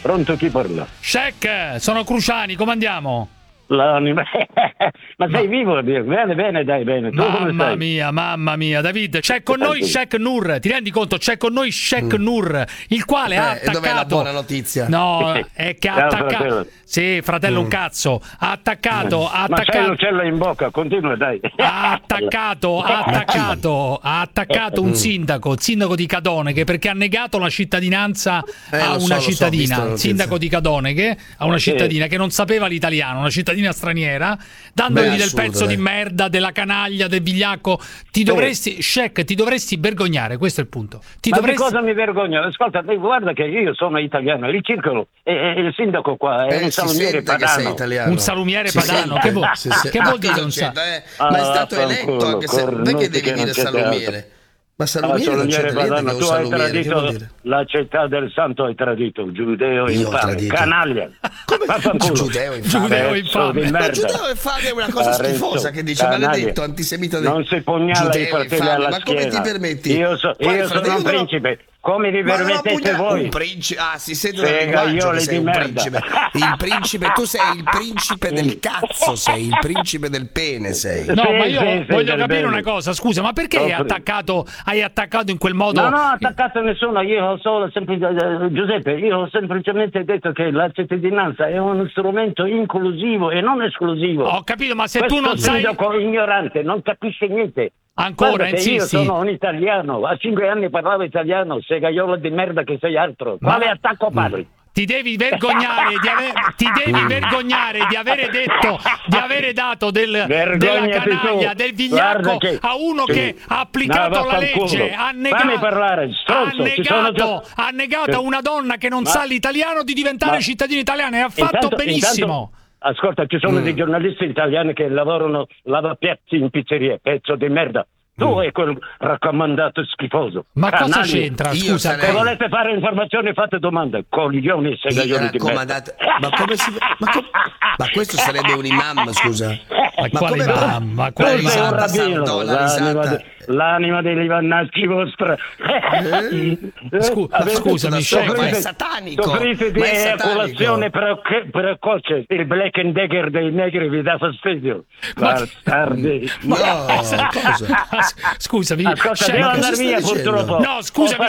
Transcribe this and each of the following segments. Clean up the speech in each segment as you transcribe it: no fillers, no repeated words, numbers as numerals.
Pronto, chi parla? Sheikh, sono Cruciani, come andiamo? L'anima. Ma sei vivo? Bene, dai, bene. Tu come stai? Mamma mia, David, c'è con noi Sheikh Nur, ti rendi conto? C'è con noi Sheikh Nur, il quale ha attaccato. Dov'è la buona notizia? No, è che ha attaccato. Fratello. Sì, fratello, un cazzo. Ha attaccato. Ma c'è l'uccello in bocca, continua, dai. Ha attaccato un sindaco, il sindaco di Cadoneghe, perché ha negato la cittadinanza a una cittadina. Il sindaco di Cadoneghe a una cittadina che non sapeva l'italiano, una cittadina straniera, dandogli del pezzo di merda, della canaglia, del vigliacco. Sheikh, ti dovresti vergognare, questo è il punto. Di cosa mi vergogno? Ascolta, guarda che io sono italiano, il circolo e il sindaco qua è un salumiere padano. Un salumiere padano, che vuol dire un salumiere? Ma è stato eletto, anche se perché devi dire salumiere? Ma salumiere padano, tu hai tradito la città del santo, hai tradito il giudeo infame, canaglia. Come giudeo infame? Ma giudeo infame è una cosa schifosa che dice maledetto, antisemita. Non si pugnala i fratelli alla schiena. Ma come ti permetti? Io sono un principe. Come vi permettete voi? Un principe? Ah, si sente un linguaggio che sei un principe. Il principe, tu sei il principe del cazzo, sei il principe del pene, sei. No, ma io voglio capire una cosa, scusa, ma perché hai attaccato in quel modo? No, ho attaccato nessuno, Giuseppe, io ho semplicemente detto che la cittadinanza è uno strumento inclusivo e non esclusivo. Ho capito, ma se tu non sai... Questo ignorante non capisce niente. Ancora insisti? Io sono un italiano, a 5 anni parlavo italiano, segaiolo di merda che sei altro. Quale attacco parli? Ti devi vergognare di avere dato della canaglia, del vigliacco a uno che ha applicato la legge, ha negato a una donna che non sa l'italiano di diventare cittadina italiana e ha fatto benissimo. Ascolta, ci sono dei giornalisti italiani che lavorano lavapiatti in pizzeria, pezzo di merda. Tu è quel raccomandato schifoso. Ma cosa c'entra? Scusa, se volete fare informazioni fate domande. Coglioni e segaioli di merda. Ma questo sarebbe un imam, scusa. Ma quale imam? Ma quale imam? L'anima dei livannacci vostra. Scusami, ma è satanico. Soffrite di eiaculazione precoce. Il Black and Decker dei negri vi dà fastidio. Bastardi. No, cosa? Scusami. Ascolta, devo andare via purtroppo. No, scusami,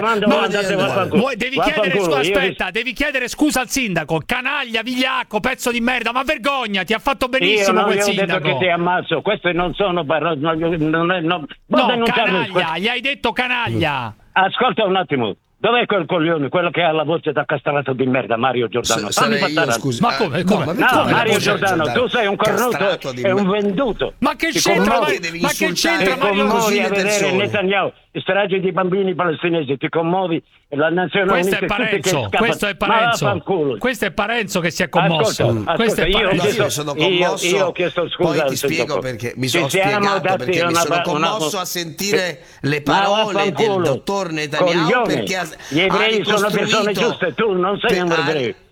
devi chiedere scusa al sindaco. Canaglia, vigliacco, pezzo di merda, ma vergognati, ha fatto benissimo quel sindaco. Io ho detto che ti ammazzo, queste non sono parole. No, canaglia, gli hai detto canaglia. Ascolta un attimo. Dov'è quel coglione, quello che ha la voce da castrato di merda, Mario Giordano? Ma come? No, Mario Giordano, tu sei un cornuto e un venduto. Ma che c'entra Mario Così a vedere Netanyahu, strage di bambini palestinesi, ti commuovi la Nazione Unita. Questo è Parenzo che si è commosso. Io sono commosso. Io ho chiesto scusa. Poi ti spiego perché mi sono spiegato perché mi sono commosso a sentire le parole del dottor Netanyahu perché gli ebrei sono persone giuste, tu non sei un ebreo.